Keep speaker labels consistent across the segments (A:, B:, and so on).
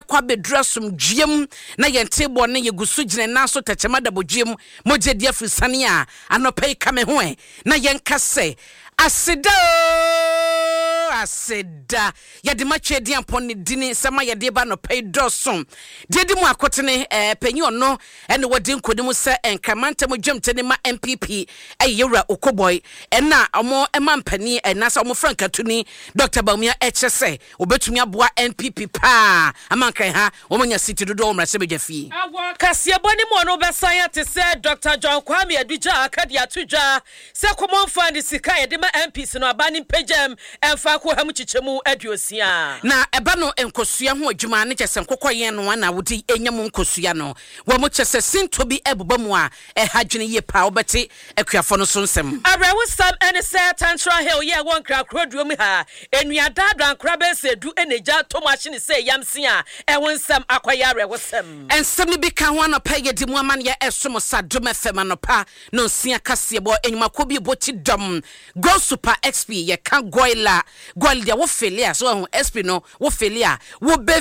A: akwa bedressum dwiem na yentebo ne yegusu gine naso techemada bodwiem mogedi afrisane a anopai kame ho na yenkase aseda yade matwe di ampon ne dini sama yade ba no pay doson dedi mu akotene panyi ono ene wodi nkodim se enkamanta mu dwemtene ma MPP ayewra okoboy ena omo emampani enasa omo frankatuni Dr. Bawumia echese obetumi aboa NPP pa amankan ha omonya city dodo omrase bejafi
B: awo kase boni mu ono besan ya te se Dr. John Kwame Aduja akadia tudwa se common fund sika yade ma MPs no abani pejem emfa ko ham chichemu aduosia
A: na eba no enkosua ho adwuma ne kyese nkokoye no na wodi enyam nkosua no wo mo kyese sinto bi ebuba mu a ehadwene ye pa obeti akuafo no so nsem
B: arewo sam ene se Tantra Hill ye won kra kroduo mi ha enuada dankra be se du eneja to machine se yamse a ewon sam akwaya arewo sam
A: ensem ni bi ka ho na pege di mu aman ye esom sadom fm anopa no sia kase bo enyumako bi boti dom go super XP ye ka goila dia wo felia so SP no wo felia wo be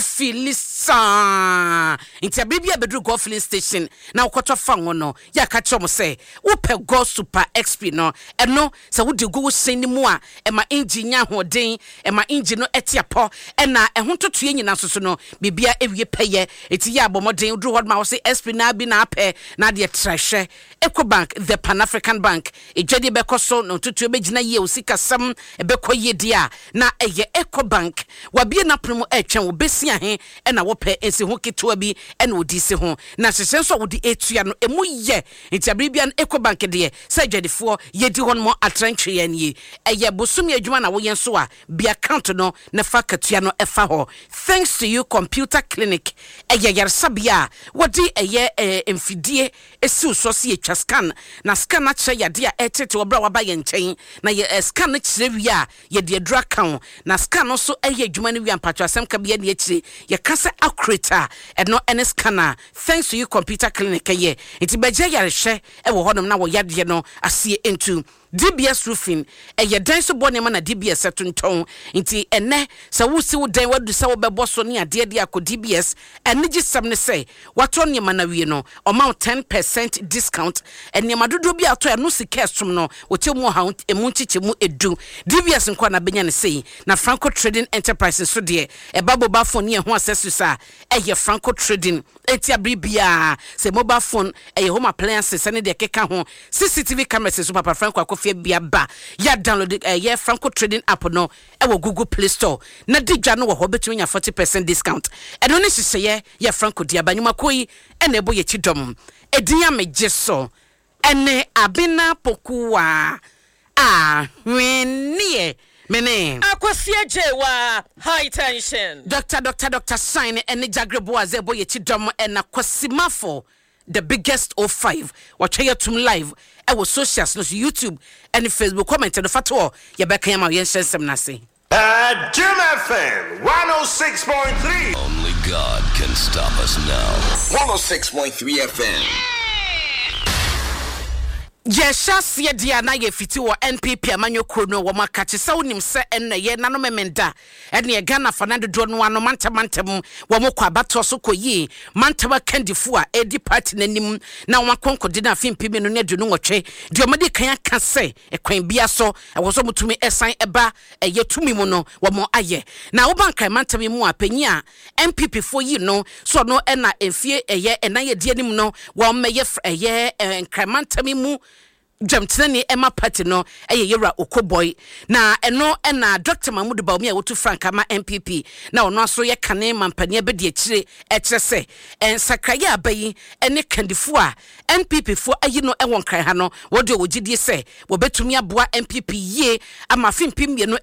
A: filisa intia bibia bedru go filling station na ukoto fango no ya ka chom se wo pe go super XP no eno se wo de go sen ni mu a e ma engine ahoden e ma engine no etiapo e na ehon totoye nyina soso no bibia ewie peye eti ya abomoden dru hod ma wo se SP na bi na ape na de trahwe Ecobank the Pan African Bank ejade be koso no totoye be gina ye osika sam e be koye dia na eye Ecobank wabie na promo etwen wo besia he e na wo pe ensi ho keto bi e na odi se ho na hyehyɛ nso wodi etua no emu ye ntiabribia na Ecobank de se adwadefo yedi hon mo atrantwe ya nie eye bosumi adwuma na wo yen so a bi account no na fa katua no efa ho thanks to you computer clinic eye yarsabia wodi eye emfidie esi so se etwa scan na scan na kye yade a etete obra waba ye nchen na ye scan na kire wi a ye de adura kan na scan no so eye adwuma no wi ampatwa asem ka bia ne akire ye kasa accurate no ene scanner thanks to you computer clinic ye iti beje yarehwe e wo hodom na wo yade no asie into DBS roofing eye dan so bone ma na DBS setonton nti ene se wo si wo dan wadu se wo bebo so ne ade ade akọ DBS ene gisam ne say wato ne ma na wie no amount 10% discount ene ma dodo bi ato no sika som no wo te mu ha emu chiche mu edu DBS nko na benya ne say na Franco Trading Enterprises so de e babo ba phone ne ho accessories a eye Franco Trading eti abribia se mobile phone eye home appliances ene de keka ho CCTV cameras so papa Franco akofie bia ba ya download ye Franco Trading app no e wo Google Play Store na digwa no wo ho betumi nya 40% discount e no ne hyehyeye ye Franco dia banyuma koyi ene ebo ye chidom edinya mejeso ene abina pokuwa hwenie mene
B: akosie jewa high tension
A: Dr. Sign ene jagrebo azebo ye chidom ena kwasimafo the biggest 05 watch your tum live e wo socials no YouTube and Facebook comment no fato ye beka yama yen shensem na se
C: Jim FM 106.3
D: Only God can stop us now.
E: 106.3 FM.
A: Yeshas ye dia na ye fiti wo NPP amanyo krono wo makache sa wonim se enne ye nano memenda enne ye Ghana Fernando do no ano mantamantam wo mokwa abato so koyi mantaba kandifu a edi party nanim na wo akonkode na fimpi me no ne dunu nwotwe de omade kan aka se ekwan bia so wo so mutumi esan eba ye tumi mu no wo mo aye na wo bankai mantam mu apanyi a NPP fo yi no so no ena efie eye ena ye die nim no wo meye eye enkramantam mu Jamtene Emma Party no yewra okoboy na eno na Dr. Mahmoud Bawumia wotu Franka ma MPP na ono aso ye kane mampane be de akire ekyerese ensakraya abayi ene kandifu a MPP fo ayi no ewon kan ha no wode ogidie se wo betumi aboa MPP ye ama fimpim ye no